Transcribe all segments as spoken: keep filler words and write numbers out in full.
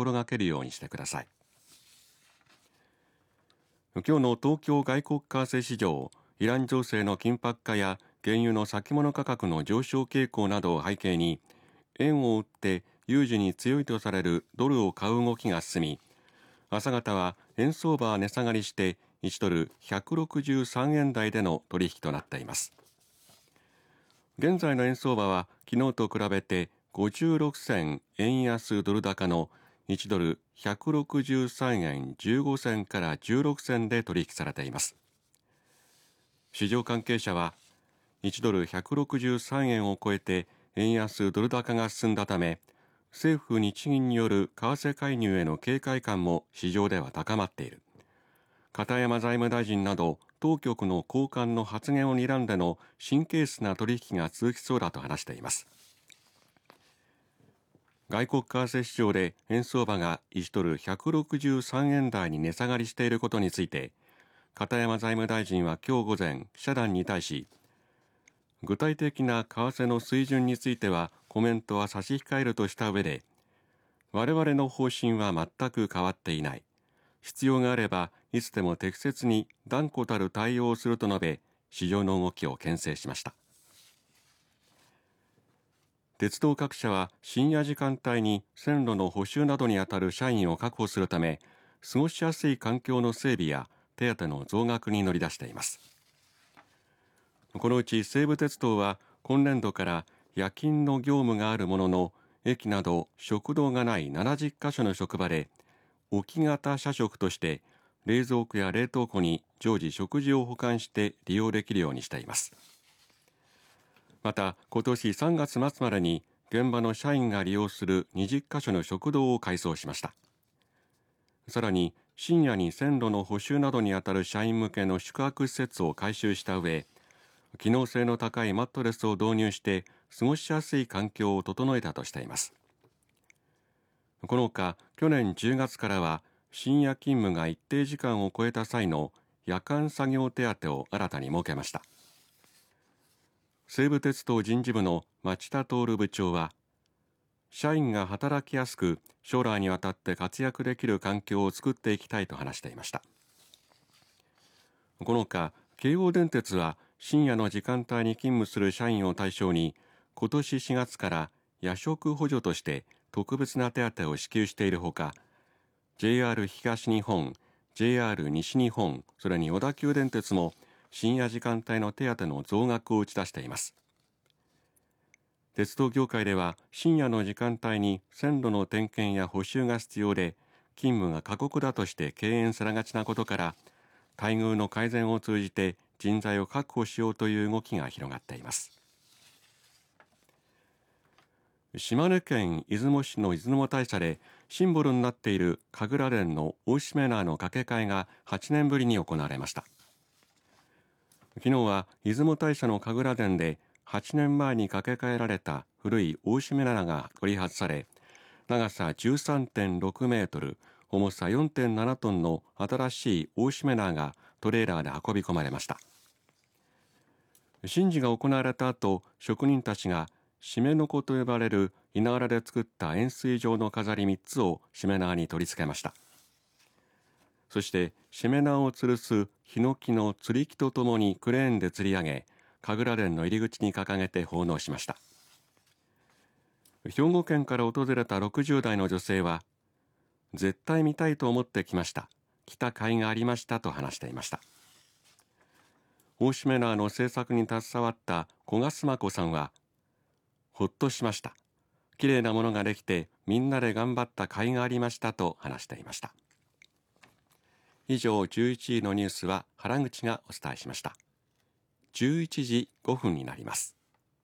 心がけるようにしてください。今日の東京外国為替市場、イラン情勢の緊迫化や原油の先物価格の上昇傾向などを背景に、円を売って有事に強いとされるドルを買う動きが進み、朝方は円相場は値下がりしていちドルひゃくろくじゅうさんえん台での取引となっています。現在の円相場は昨日と比べてごじゅうろく銭円安ドル高のいちドルひゃくろくじゅうさんえんじゅうご銭からじゅうろく銭で取引されています。市場関係者はいちドルひゃくろくじゅうさんえんを超えて円安ドル高が進んだため、政府日銀による為替介入への警戒感も市場では高まっている。片山財務大臣など当局の高官の発言を睨んでの神経質な取引が続きそうだと話しています。外国為替市場で円相場がいちドルひゃくろくじゅうさんえん台に値下がりしていることについて、片山財務大臣は今日午前記者団に対し、具体的な為替の水準についてはコメントは差し控えるとした上で、我々の方針は全く変わっていない、必要があればいつでも適切に断固たる対応をすると述べ、市場の動きを牽制しました。鉄道各社は深夜時間帯に線路の補修などにあたる社員を確保するため、過ごしやすい環境の整備や手当の増額に乗り出しています。このうち西武鉄道は今年度から夜勤の業務があるものの、駅など食堂がないななじゅっカ所の職場で置き型社食として冷蔵庫や冷凍庫に常時食事を保管して利用できるようにしています。また今年さんがつ末までに現場の社員が利用するにじゅっカ所の食堂を改装しました。さらに深夜に線路の補修などにあたる社員向けの宿泊施設を改修した上、機能性の高いマットレスを導入して過ごしやすい環境を整えたとしています。このほか去年じゅうがつからは深夜勤務が一定時間を超えた際の夜間作業手当を新たに設けました。西武鉄道人事部の町田徹部長は、社員が働きやすく将来にわたって活躍できる環境を作っていきたいと話していました。このほか京王電鉄は深夜の時間帯に勤務する社員を対象に今年しがつから夜食補助として特別な手当を支給しているほか、 ジェイアール 東日本、 ジェイアール 西日本、それに小田急電鉄も深夜時間帯の手当の増額を打ち出しています。鉄道業界では深夜の時間帯に線路の点検や補修が必要で勤務が過酷だとして敬遠されがちなことから、待遇の改善を通じて人材を確保しようという動きが広がっています。島根県出雲市の出雲大社でシンボルになっている神楽殿の大しめ縄の掛け替えがはちねんぶりに行われました。昨日は出雲大社の神楽殿ではちねんまえに掛け替えられた古い大しめ縄が取り外され、長さ じゅうさんてんろくメートル、重さ よんてんななトンの新しい大しめ縄がトレーラーで運び込まれました。神事が行われた後、職人たちがしめのこと呼ばれる稲わらで作った円錐状の飾りみっつをしめ縄に取り付けました。そしてしめ縄を吊るすヒノキの吊り木とともにクレーンで吊り上げ、神楽殿の入り口に掲げて奉納しました。兵庫県から訪れたろくじゅう代の女性は、絶対見たいと思ってきました、来た甲斐がありましたと話していました。大しめ縄の制作に携わった小賀須磨子さんは、ほっとしました、綺麗なものができてみんなで頑張った甲斐がありましたと話していました。以上じゅういちじのニュースは原口がお伝えしました。じゅういちじごふんになります。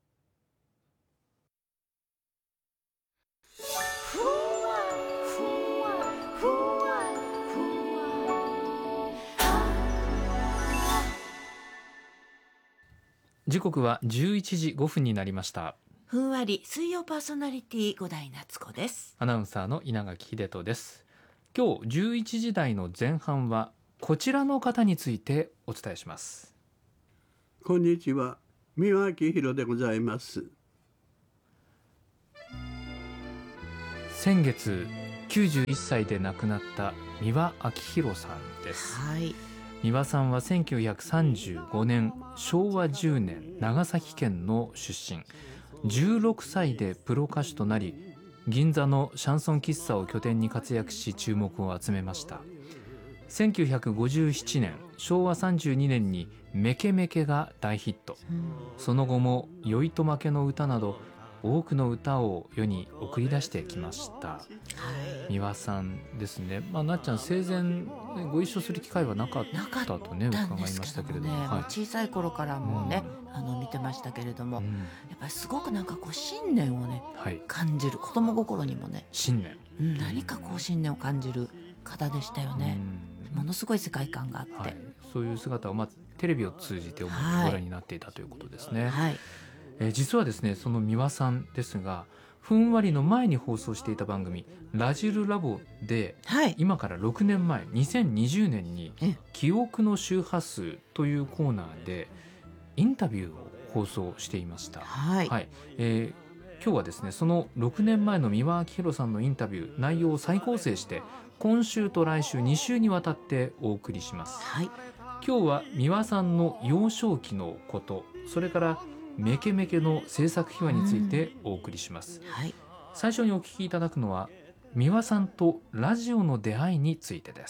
時刻はじゅういちじごふんになりました。 ふんわり水曜パーソナリティ五代夏子です。 アナウンサーの稲垣秀人です。今日じゅういちじ台の前半はこちらの方についてお伝えします。 こんにちは、三輪明宏でございます。 先月きゅうじゅういっさいで亡くなった三輪明宏さんです。 はい三輪さんはせんきゅうひゃくさんじゅうごねんしょうわじゅうねん長崎県の出身。じゅうろくさいでプロ歌手となり、銀座のシャンソン喫茶を拠点に活躍し注目を集めました。せんきゅうひゃくごじゅうななねんしょうわさんじゅうにねんにメケメケが大ヒット。その後も酔いとまけの歌など多くの歌を世に送り出してきました。三輪さんですね、まあ、なっちゃん生前ご一緒する機会はなかったとねなか伺いまったんですしたけれども、 けどもね、もう小さい頃からもうね、 うんあの見てましたけれども、 うんやっぱりすごくなんかこう信念をねはい、 感じる、子供心にもね、 新年、 うん何かこう信念を感じる方でしたよね。 うんものすごい世界観があって、 はい、そういう姿を、まあ、テレビを通じて主にご覧になっていたということですね。 はいえー実はですね、その三輪さんですが、ふんわりの前に放送していた番組ラジルラボではい今からろくねんまえにせんにじゅうねんにえ記憶の周波数というコーナーでインタビューを放送していました。 はい、 はい、えー今日はですね、そのろくねんまえの三輪明宏さんのインタビュー内容を再構成して今週と来週に週にわたってお送りします。 はい今日は三輪さんの幼少期のこと、それからメケメケの制作秘話についてお送りします。 はい最初にお聞きいただくのは三輪さんとラジオの出会いについてです。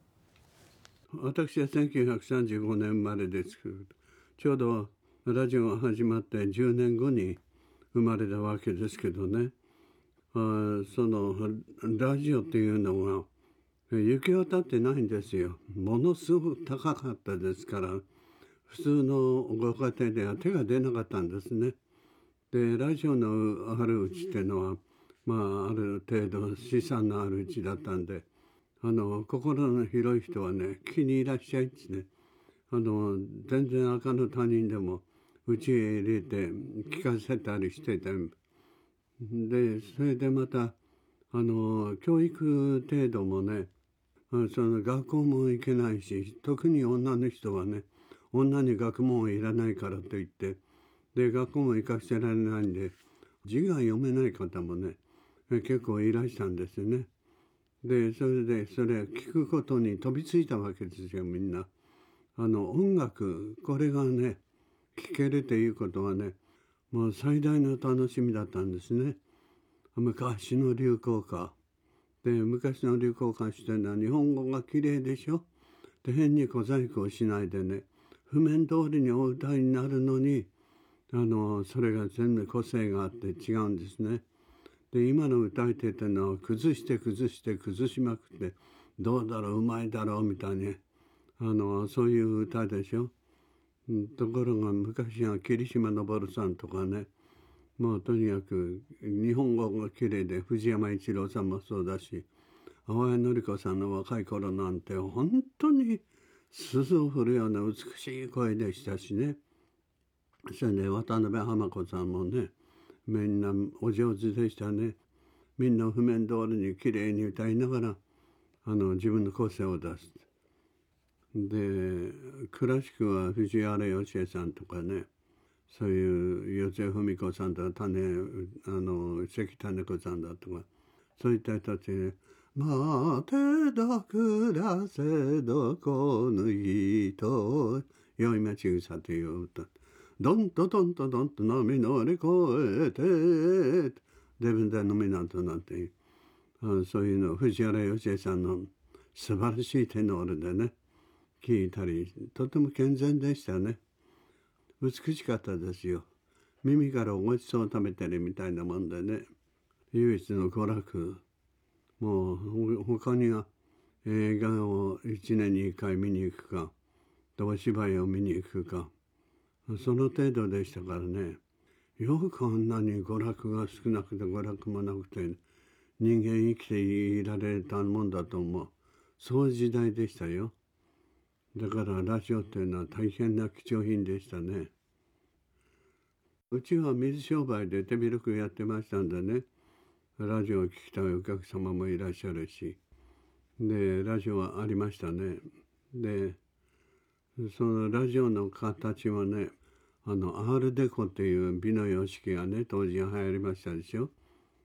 私はせんきゅうひゃくさんじゅうごねん生まれですけど、ちょうどラジオが始まってじゅうねんごに生まれたわけですけどね、あそのラジオっていうのが行き渡ってないんですよ。ものすごく高かったですから、普通のご家庭では手が出なかったんですね。でラジオのあるうちっていうのは、まあある程度資産のあるうちだったんで、あの心の広い人はね気にいらっしゃいですね。あの全然赤の他人でもうちへ入れて聞かせたりしてて、でそれでまたあの教育程度もね、その学校も行けないし、特に女の人はね、女に学問はいらないからといって、で学校も行かせられないんで、字が読めない方もね結構いらしたんですよね。でそれでそれ聞くことに飛びついたわけですよ、みんな。あの音楽、これがね聴けるということはね、もう最大の楽しみだったんですね。昔の流行歌で、昔の流行歌手というのは日本語がきれいでしょ。で変に小細工をしないでね、譜面通りにお歌いになるのに、あのそれが全部個性があって違うんですね。で今の歌い手っていうのは崩して崩して崩しまくって、どうだろううまいだろうみたいに、あのそういう歌でしょ。ところが昔は桐島昇さんとかね、もうとにかく日本語がきれいで、藤山一郎さんもそうだし、淡谷のり子さんの若い頃なんて本当に鈴を振るような美しい声でしたしね。それで渡辺浜子さんもね、みんなお上手でしたね。みんな譜面通りにきれいに歌いながらあの自分の個性を出す。でクラシックは藤原芳恵さんとかね、そういう四谷文子さんとか種あの関種子さんだとか、そういった人たちね、待てど暮らせどこの人よいまちぐさという歌、どんとどんとどんと波乗り越えてデブンダの港なんていう、あそういうの藤原芳恵さんの素晴らしいテノールでね聞いたり、とても健全でしたね。美しかったですよ。耳からおごちそうを食べてるみたいなもんでね、唯一の娯楽。もう他には映画を一年に一回見に行くか、お芝居を見に行くか、その程度でしたからね。よくこんなに娯楽が少なくて娯楽もなくて人間生きていられたもんだと思う。そういう時代でしたよ。だからラジオっていうのは大変な貴重品でしたね。うちは水商売で手広くやってましたんでね、ラジオを聞きたいお客様もいらっしゃるし、でラジオはありましたね。でそのラジオの形はね、あのアールデコっていう美の様式がね当時流行りましたでしょ。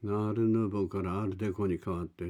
アール・ヌーボーからアール・デコに変わって